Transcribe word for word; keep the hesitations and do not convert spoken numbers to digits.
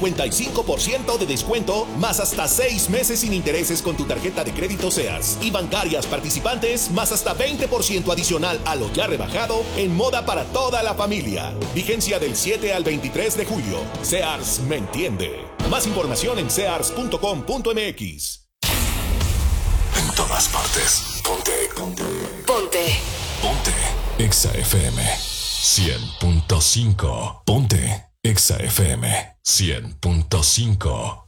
cincuenta y cinco por ciento de descuento, más hasta seis meses sin intereses con tu tarjeta de crédito Sears. Y bancarias participantes, más hasta veinte por ciento adicional a lo ya rebajado en moda para toda la familia. Vigencia del siete al veintitrés de julio. Sears me entiende. Más información en sears punto com punto m x. En todas partes. Ponte. Ponte. Ponte. Ponte. Exa F M cien punto cinco. Ponte. Exa F M cien punto cinco.